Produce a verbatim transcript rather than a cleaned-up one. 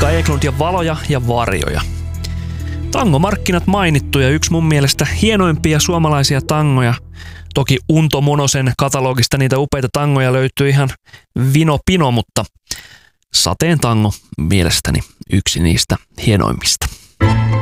Mika Eklund ja Valoja ja varjoja. Tangomarkkinat mainittu ja yksi mun mielestä hienoimpia suomalaisia tangoja. Toki Unto Monosen katalogista niitä upeita tangoja löytyy ihan vino pino, mutta Sateen tango mielestäni yksi niistä hienoimmista.